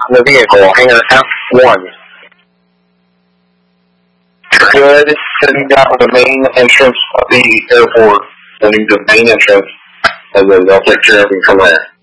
the vehicle, hangar F1. Good, sitting down the main entrance of the airport, sending to the main entrance, and then they'll take care of you from there.